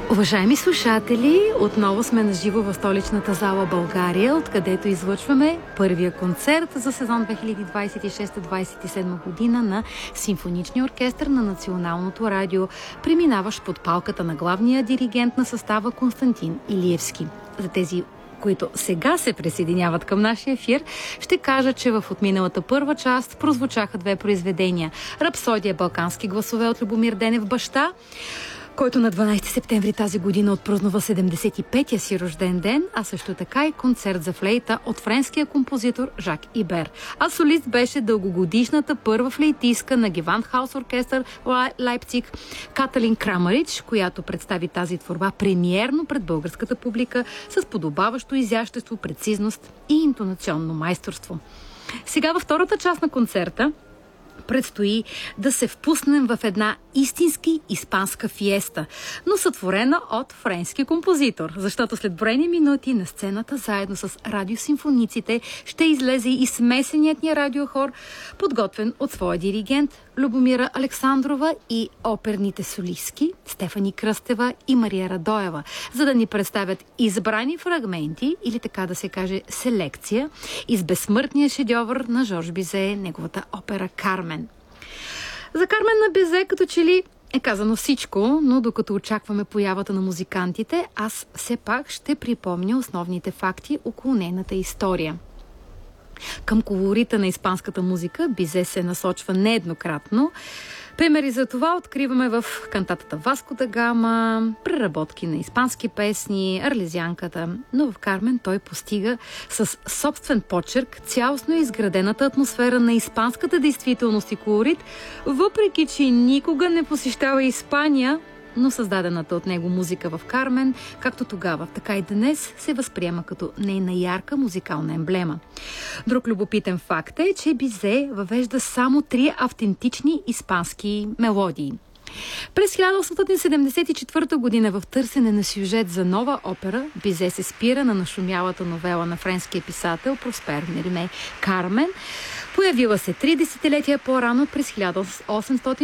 Уважаеми слушатели, отново сме на живо в столичната зала България, откъдето излъчваме първия концерт за сезон 2026-27 година на Симфоничния оркестър на Националното радио, преминаващ под палката на главния диригент на състава Константин Илиевски. За тези, които сега се присъединяват към нашия ефир, ще кажа, че в отминалата първа част прозвучаха две произведения. Рапсодия "Балкански гласове" от Любомир Денев баща, който на 12 септември тази година отпразнува 75-я си рожден ден, а също така и концерт за флейта от френския композитор Жак Ибер. А солист беше дългогодишната първа флейтистка на Гевандхаус оркестър Лайпциг Каталин Крамарич, която представи тази творба премиерно пред българската публика с подобаващо изящество, прецизност и интонационно майсторство. Сега във втората част на концерта предстои да се впуснем в една истински испанска фиеста, но сътворена от френски композитор, защото след броени минути на сцената заедно с радиосимфониците ще излезе и смесеният ни радиохор, подготвен от своя диригент Любомира Александрова и оперните солистки Стефани Кръстева и Мария Радоева, за да ни представят избрани фрагменти, или така да се каже селекция, из безсмъртния шедьовър на Жорж Бизе, неговата опера "Кармен". За "Кармен" на Бизе като че ли е казано всичко, но докато очакваме появата на музикантите, аз все пак ще припомня основните факти около нейната история. Към колорита на испанската музика Бизе се насочва нееднократно. Примери за това откриваме в кантатата "Васко да Гама", преработки на испански песни, "Арлезианката", но в "Кармен" той постига с собствен почерк цялостно изградената атмосфера на испанската действителност и колорит, въпреки че никога не посещава Испания, но създадената от него музика в "Кармен", както тогава, така и днес, се възприема като нейна ярка музикална емблема. Друг любопитен факт е, че Бизе въвежда само 3 автентични испански мелодии. През 1874 година в търсене на сюжет за нова опера, Бизе се спира на нашумялата новела на френския писател Проспер Мериме "Кармен", появила се 3 десетилетия по-рано през 1800